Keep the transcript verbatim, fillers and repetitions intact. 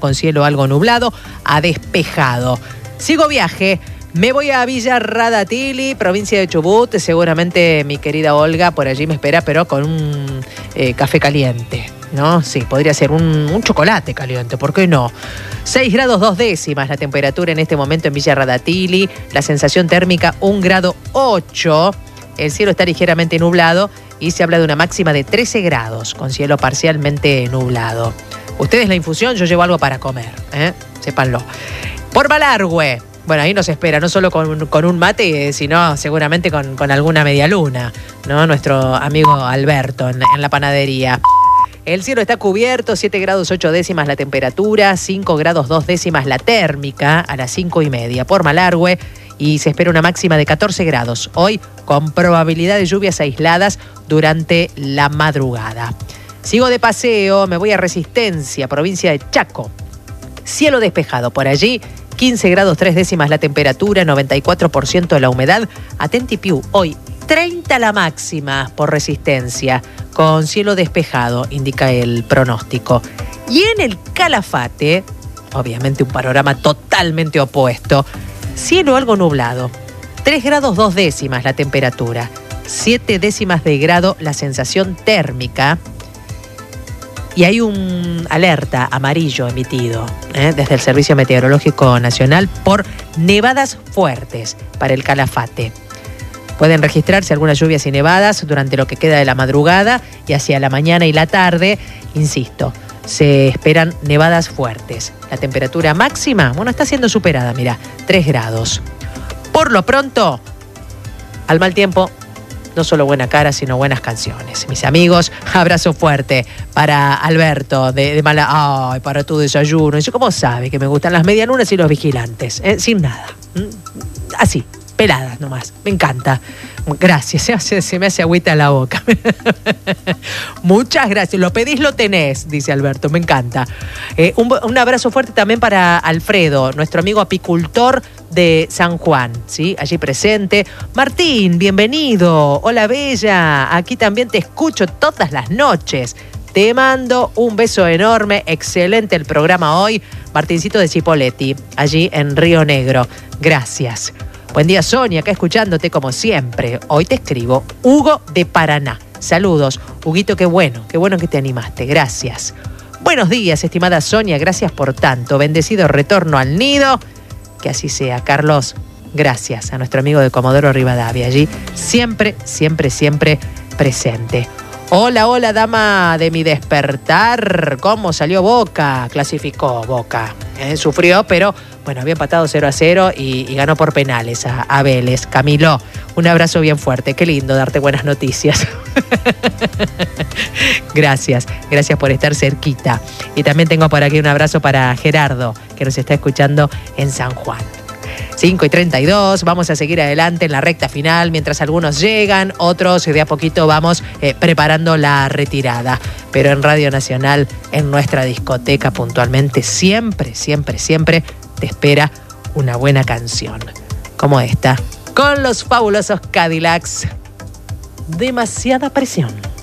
con cielo algo nublado a despejado. Sigo viaje. Me voy a Villa Radatili, provincia de Chubut. Seguramente mi querida Olga por allí me espera, pero con un eh, café caliente, ¿no? Sí, podría ser un, un chocolate caliente, ¿por qué no? seis grados dos décimas la temperatura en este momento en Villa Radatili. La sensación térmica un grado ocho. El cielo está ligeramente nublado y se habla de una máxima de trece grados, con cielo parcialmente nublado. Ustedes la infusión, yo llevo algo para comer, ¿eh? Sépanlo. Por Malargüe. Bueno, ahí nos espera, no solo con, con un mate, sino seguramente con, con alguna media luna, ¿no? Nuestro amigo Alberto en, en la panadería. El cielo está cubierto, siete grados ocho décimas la temperatura, cinco grados dos décimas la térmica a las cinco y media por Malargüe y se espera una máxima de catorce grados. Hoy con probabilidad de lluvias aisladas durante la madrugada. Sigo de paseo, me voy a Resistencia, provincia de Chaco. Cielo despejado por allí. quince grados tres décimas la temperatura, noventa y cuatro por ciento de la humedad. Atentipiu, hoy treinta la máxima por Resistencia, con cielo despejado, indica el pronóstico. Y en el Calafate, obviamente un panorama totalmente opuesto, cielo algo nublado, tres grados dos décimas la temperatura, siete décimas de grado la sensación térmica. Y hay un alerta amarillo emitido ¿eh? desde el Servicio Meteorológico Nacional por nevadas fuertes para el Calafate. Pueden registrarse algunas lluvias y nevadas durante lo que queda de la madrugada y hacia la mañana y la tarde. Insisto, se esperan nevadas fuertes. La temperatura máxima, bueno, está siendo superada, mira, tres grados. Por lo pronto, al mal tiempo, no solo buena cara, sino buenas canciones. Mis amigos, abrazo fuerte para Alberto de, de Mala... Ay, para tu desayuno. Y yo, ¿cómo sabe que me gustan las medialunas y los vigilantes? ¿Eh? Sin nada. Así, peladas nomás. Me encanta. Gracias, se, hace, se me hace agüita en la boca. Muchas gracias. Lo pedís, lo tenés, dice Alberto. Me encanta. Eh, un, un abrazo fuerte también para Alfredo, nuestro amigo apicultor de San Juan, ¿sí? Allí presente. Martín, bienvenido. Hola, Bella. Aquí también te escucho todas las noches. Te mando un beso enorme. Excelente el programa hoy. Martincito de Cipolletti, allí en Río Negro. Gracias. Buen día, Sonia, acá escuchándote como siempre. Hoy te escribo Hugo de Paraná. Saludos. Huguito, qué bueno, qué bueno que te animaste. Gracias. Buenos días, estimada Sonia. Gracias por tanto. Bendecido retorno al nido. Que así sea. Carlos, gracias a nuestro amigo de Comodoro Rivadavia. Allí siempre, siempre, siempre presente. Hola, hola, dama de mi despertar. ¿Cómo salió Boca? Clasificó Boca. ¿Eh? Sufrió, pero bueno, había empatado cero a cero y, y ganó por penales a, a Vélez. Camilo, un abrazo bien fuerte. Qué lindo darte buenas noticias. Gracias, gracias por estar cerquita. Y también tengo por aquí un abrazo para Gerardo, que nos está escuchando en San Juan. cinco y treinta y dos, vamos a seguir adelante en la recta final, mientras algunos llegan, otros de a poquito vamos eh, preparando la retirada. Pero en Radio Nacional, en nuestra discoteca puntualmente, siempre, siempre, siempre te espera una buena canción, como esta, con los fabulosos Cadillacs. Demasiada presión.